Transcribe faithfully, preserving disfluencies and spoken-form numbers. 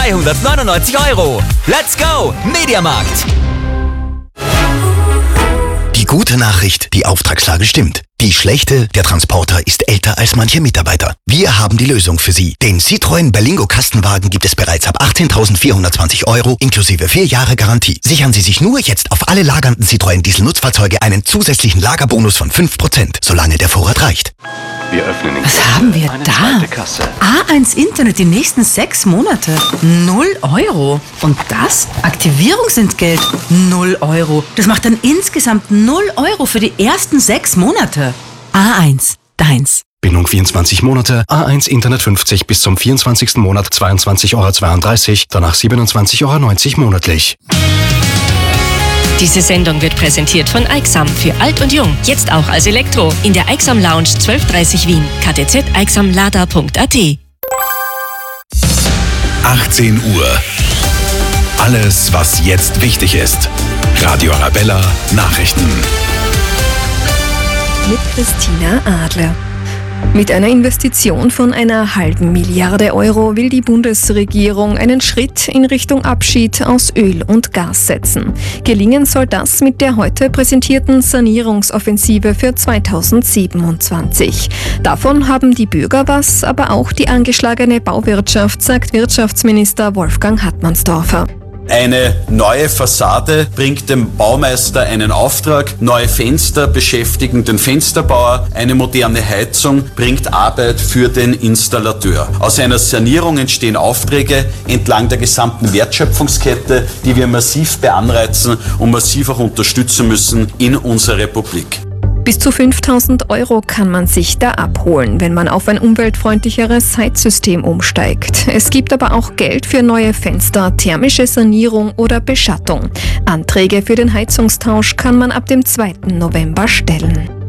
dreihundertneunundneunzig Euro. Let's go, Mediamarkt! Die gute Nachricht, die Auftragslage stimmt. Die schlechte, der Transporter ist älter als manche Mitarbeiter. Wir haben die Lösung für Sie. Den Citroën Berlingo Kastenwagen gibt es bereits ab achtzehntausendvierhundertzwanzig Euro inklusive vier Jahre Garantie. Sichern Sie sich nur jetzt auf alle lagernden Citroën Diesel-Nutzfahrzeuge einen zusätzlichen Lagerbonus von fünf Prozent, solange der Vorrat reicht. Wir öffnen den Was Kasse. haben wir Eine da? zweite Kasse. A eins Internet die nächsten sechs Monate. Null Euro. Und das? Aktivierungsentgelt. Null Euro. Das macht dann insgesamt null Euro für die ersten sechs Monate. A eins. Deins. Bindung vierundzwanzig Monate, A eins Internet fünfzig bis zum vierundzwanzigsten Monat zweiundzwanzig Euro zweiunddreißig, danach siebenundzwanzig Euro neunzig monatlich. Diese Sendung wird präsentiert von Aixam für alt und jung. Jetzt auch als Elektro. In der Aixam Lounge zwölf dreißig Wien. k t z aixamlada punkt a t. achtzehn Uhr. Alles, was jetzt wichtig ist. Radio Arabella Nachrichten. Mit Christina Adler. Mit einer Investition von einer halben Milliarde Euro will die Bundesregierung einen Schritt in Richtung Abschied aus Öl und Gas setzen. Gelingen soll das mit der heute präsentierten Sanierungsoffensive für zweitausendsiebenundzwanzig. Davon haben die Bürger was, aber auch die angeschlagene Bauwirtschaft, sagt Wirtschaftsminister Wolfgang Hartmannsdorfer. Eine neue Fassade bringt dem Baumeister einen Auftrag, neue Fenster beschäftigen den Fensterbauer, eine moderne Heizung bringt Arbeit für den Installateur. Aus einer Sanierung entstehen Aufträge entlang der gesamten Wertschöpfungskette, die wir massiv beanreizen und massiv auch unterstützen müssen in unserer Republik. Bis zu fünftausend Euro kann man sich da abholen, wenn man auf ein umweltfreundlicheres Heizsystem umsteigt. Es gibt aber auch Geld für neue Fenster, thermische Sanierung oder Beschattung. Anträge für den Heizungstausch kann man ab dem zweiten November stellen.